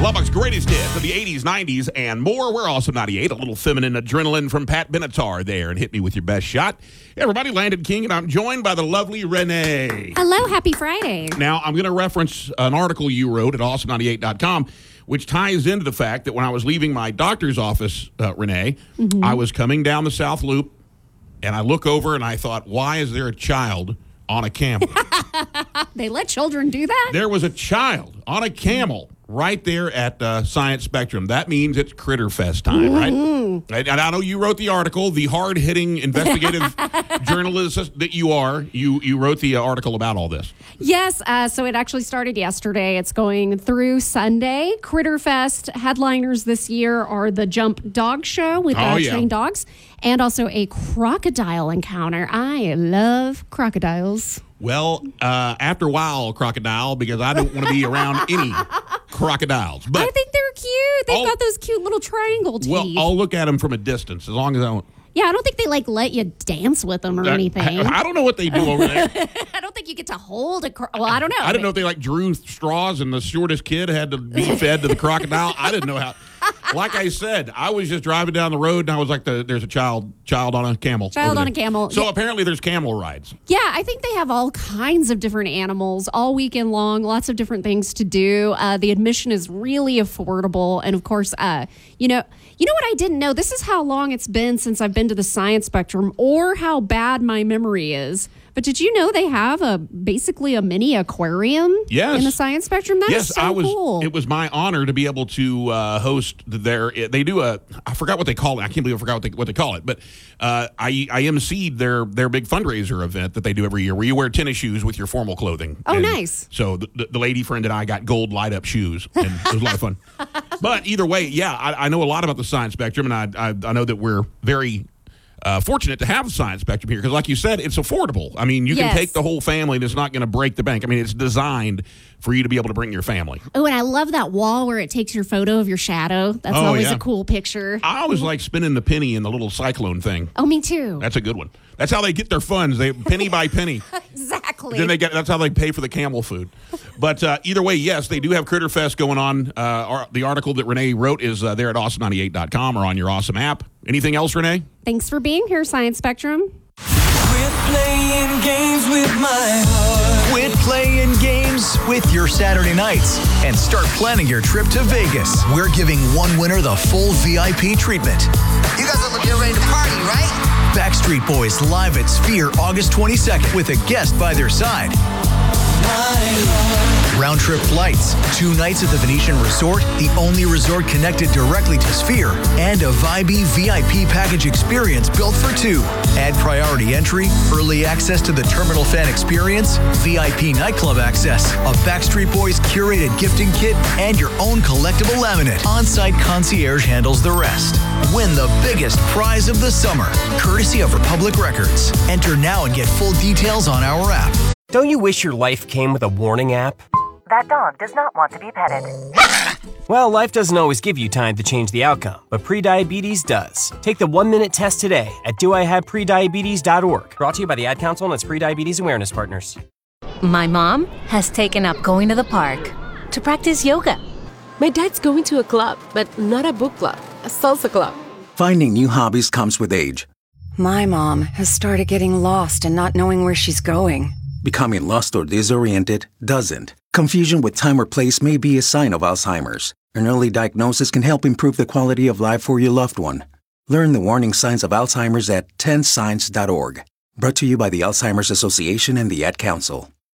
Lubbock's greatest hits of the 80s, 90s, and more. We're Awesome 98. A little feminine adrenaline from Pat Benatar there, and hit me with your best shot. Everybody, Landon King, and I'm joined by the lovely Renee. Hello, happy Friday. Now, I'm going to reference an article you wrote at awesome98.com, which ties into the fact that when I was leaving my doctor's office, Renee, I was coming down the South Loop, and I look over and I thought, why is there a child on a camel? They let children do that? There was a child on a camel right there at Science Spectrum. That means it's Critter Fest time, right? And I know you wrote the article, the hard-hitting investigative journalist that you are. You wrote the article about all this. Yes, so it actually started yesterday. It's going through Sunday. Critter Fest headliners this year are the Jump Dog Show with trained dogs and also a crocodile encounter. I love crocodiles. Well, after a while, crocodile, because I don't want to be around any crocodiles. But I think they're cute. They've got those cute little triangle teeth. Well, I'll look at them from a distance as long as I don't. Yeah, I don't think they let you dance with them or anything. I don't know what they do over there. I don't think you get to hold well, I don't know. I didn't know if they drew straws and the shortest kid had to be fed to the crocodile. I didn't know how. Like I said, I was just driving down the road and I was like, there's a child on a camel. Child on a camel. So apparently there's camel rides. Yeah, I think they have all kinds of different animals all weekend long, lots of different things to do. The admission is really affordable. And of course, you know what I didn't know? This is how long it's been since I've been to the Science Spectrum or how bad my memory is. But did you know they have basically a mini aquarium in the Science Spectrum? That is so cool. It was my honor to be able to host they do I forgot what they call it. I can't believe I forgot what they call it. But I emceed their big fundraiser event that they do every year where you wear tennis shoes with your formal clothing. Oh, nice. So the lady friend and I got gold light up shoes, and it was a lot of fun. But either way, I know a lot about the Science Spectrum, and I know that we're very fortunate to have Science Spectrum here because, like you said, it's affordable. I mean, you can take the whole family and it's not going to break the bank. I mean, it's designed for you to be able to bring your family. Oh, and I love that wall where it takes your photo of your shadow. That's always a cool picture. I always like spinning the penny in the little cyclone thing. Oh, me too. That's a good one. That's how they get their funds. They penny by penny. Exactly. Then that's how they pay for the camel food. But either way, yes, they do have Critter Fest going on. The article that Renee wrote is there at awesome98.com or on your Awesome app. Anything else, Renee? Thanks for being here, Science Spectrum. Quit playing games with my heart. Quit playing games with your Saturday nights and start planning your trip to Vegas. We're giving one winner the full VIP treatment. You guys are getting ready to party, right? Backstreet Boys live at Sphere August 22nd with a guest by their side. Round trip flights, 2 nights at the Venetian Resort, the only resort connected directly to Sphere, and a vibey VIP package experience built for 2. Add priority entry, early access to the Terminal Fan experience, VIP nightclub access, a Backstreet Boys curated gifting kit, and your own collectible laminate. On-site concierge handles the rest. Win the biggest prize of the summer, courtesy of Republic Records. Enter now and get full details on our app. Don't you wish your life came with a warning app? That dog does not want to be petted. Well, life doesn't always give you time to change the outcome, but prediabetes does. Take the 1-minute test today at doihaveprediabetes.org. Brought to you by the Ad Council and its prediabetes awareness partners. My mom has taken up going to the park to practice yoga. My dad's going to a club, but not a book club, a salsa club. Finding new hobbies comes with age. My mom has started getting lost and not knowing where she's going. Becoming lost or disoriented doesn't. Confusion with time or place may be a sign of Alzheimer's. An early diagnosis can help improve the quality of life for your loved one. Learn the warning signs of Alzheimer's at 10signs.org. Brought to you by the Alzheimer's Association and the Ad Council.